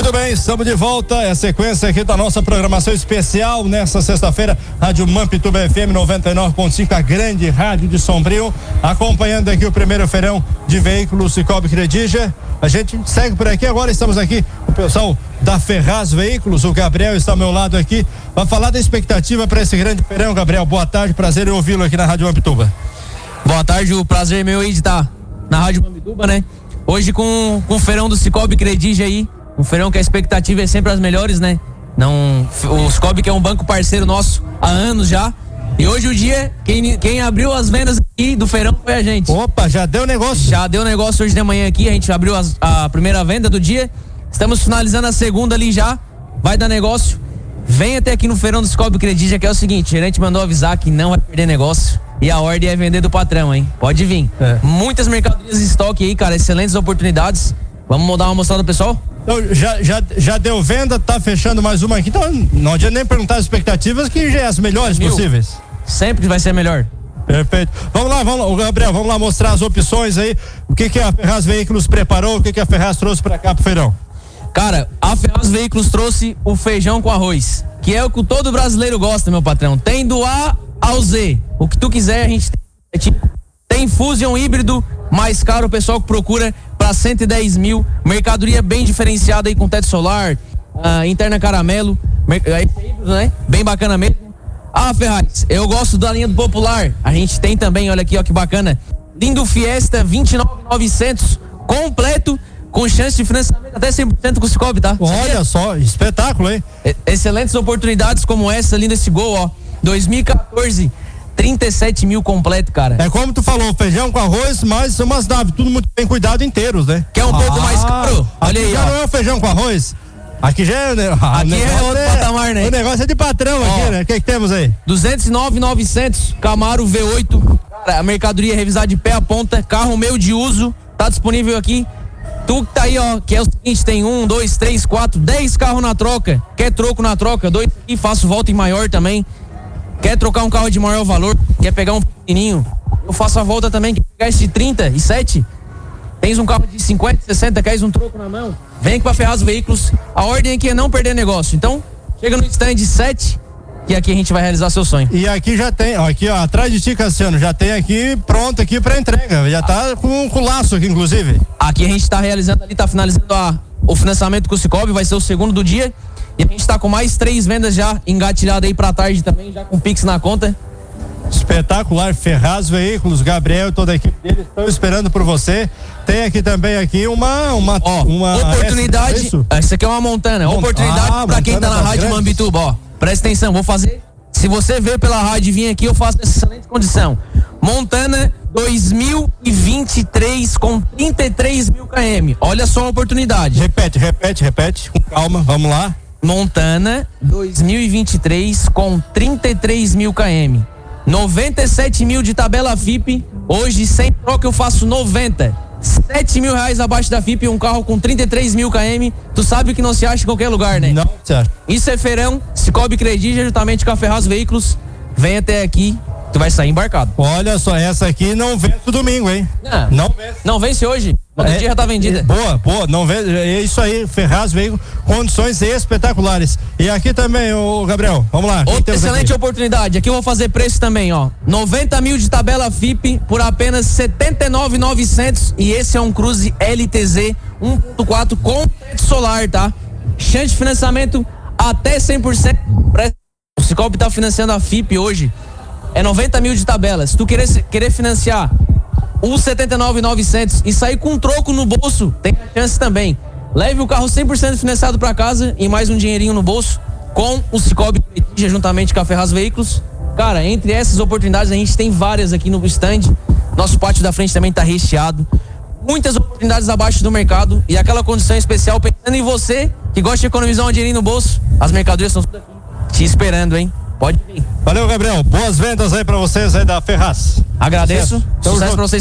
Muito bem, estamos de volta. É a sequência aqui da nossa programação especial nesta sexta-feira. Rádio Mampituba FM 99.5, a grande rádio de Sombrio. Acompanhando aqui o primeiro feirão de veículos Cicobi Credija. A gente segue por aqui. Agora estamos aqui com o pessoal da Ferraz Veículos. O Gabriel está ao meu lado aqui. Vai falar da expectativa para esse grande feirão. Gabriel, boa tarde. Prazer em ouvi-lo aqui na Rádio Mampituba. Boa tarde, o prazer é meu aí de estar na Rádio Mampituba, né? Hoje com o feirão do Cicobi Credija aí. Um feirão que a expectativa é sempre as melhores, né? O Cicobi, que é um banco parceiro nosso há anos já. E hoje o dia, quem abriu as vendas aqui do feirão foi a gente. Opa, já deu negócio? Já deu negócio hoje de manhã aqui, a gente abriu a primeira venda do dia. Estamos finalizando a segunda ali já, vai dar negócio. Vem até aqui no feirão do Cicobi Credija, que é o seguinte, o gerente mandou avisar que não vai perder negócio. E a ordem é vender do patrão, hein? Pode vir. Muitas mercadorias em estoque aí, cara, excelentes oportunidades. Vamos dar uma mostrada pro pessoal? Então, já deu venda, tá fechando mais uma aqui, então não adianta nem perguntar as expectativas, que já é as melhores possíveis. Sempre vai ser melhor. Perfeito. Vamos lá, Gabriel, vamos lá mostrar as opções aí, o que a Ferraz Veículos preparou, o que a Ferraz trouxe pra cá pro feirão. Cara, a Ferraz Veículos trouxe o feijão com arroz, que é o que todo brasileiro gosta, meu patrão. Tem do A ao Z, o que tu quiser a gente tem. Tem Fusion híbrido, mais caro, o pessoal que procura para 110 mil, mercadoria bem diferenciada aí com teto solar, interna caramelo, híbrido, né? Bem bacana mesmo. Ferraz, eu gosto da linha do Popular, a gente tem também, olha aqui, ó que bacana, lindo Fiesta 29.900, completo, com chance de financiamento até 100% com o Cicobi, tá? Olha só, espetáculo, hein? Excelentes oportunidades como essa, linda esse Gol, ó, 2014, 37 mil completo, cara. É como tu falou, feijão com arroz, mas são umas naves, tudo muito bem cuidado, inteiros, né? Quer um pouco mais caro? Olha aí, já ó. não é o feijão com arroz? Aqui já é, aqui é outro patamar, né? O negócio é de patrão aqui, né? O que temos aí? 209.900, Camaro V8, cara, a mercadoria revisada de pé a ponta, carro meu de uso, tá disponível aqui. Tu que tá aí, ó, que é o seguinte, tem 1, 2, 3, 4, 10 carros na troca, quer troco na troca, 2 e faço volta em maior também. Quer trocar um carro de maior valor, quer pegar um pequenininho, eu faço a volta também, quer pegar esse 37, tens um carro de 50, 60, queres um troco na mão, vem aqui pra Ferraz Veículos, a ordem aqui é não perder negócio, então chega no stand 7, que aqui a gente vai realizar seu sonho. E aqui já tem, ó, aqui ó, atrás de ti, Cassiano, já tem aqui pronto aqui pra entrega, já tá com laço aqui inclusive. Aqui a gente tá realizando ali, tá finalizando o financiamento com o Cicobi, vai ser o segundo do dia. E a gente tá com mais 3 vendas já engatilhadas aí pra tarde também, já com Pix na conta. Espetacular, Ferraz Veículos, Gabriel e toda a equipe deles estão esperando por você. Tem aqui também uma oportunidade. Essa aqui é uma Montana. Oportunidade pra quem tá na Rádio Mampituba, ó. Presta atenção, vou fazer. Se você veio pela rádio e vir aqui, eu faço nessa excelente condição. Montana 2023 com 33 mil km. Olha só a oportunidade. Repete, com calma, vamos lá. Montana 2023 com 33 mil km. 97 mil de tabela FIP. Hoje, sem troca, eu faço 90. 7 mil reais abaixo da FIP, um carro com 33 mil km. Tu sabe que não se acha em qualquer lugar, né? Não, certo. Isso é feirão, Cicobi Credija, juntamente com a Ferraz Veículos. Vem até aqui, tu vai sair embarcado. Olha só, essa aqui não vence no domingo, hein? Não vence hoje. Outro dia já tá vendida. Boa, não vence. É isso aí, Ferraz Veículos, condições espetaculares. E aqui também, ô Gabriel, vamos lá. Outra excelente oportunidade. Aqui eu vou fazer preço também, ó. 90 mil de tabela FIP por apenas 79.900. E esse é um Cruze LTZ 1.4 com teto solar, tá? Chance de financiamento até 100%. O Cicobi tá financiando a FIP hoje. É 90 mil de tabela. Se tu querer financiar o 79.900 e sair com um troco no bolso, tem a chance também. Leve o carro 100% financiado para casa e mais um dinheirinho no bolso com o Cicobi Credija, juntamente com a Ferraz Veículos. Cara, entre essas oportunidades a gente tem várias aqui no stand. Nosso pátio da frente também tá recheado. Muitas oportunidades abaixo do mercado e aquela condição especial pensando em você que gosta de economizar um dinheirinho no bolso. As mercadorias estão tudo aqui te esperando, hein? Pode vir. Valeu, Gabriel. Boas vendas aí pra vocês aí da Ferraz. Agradeço. Sucesso pra vocês.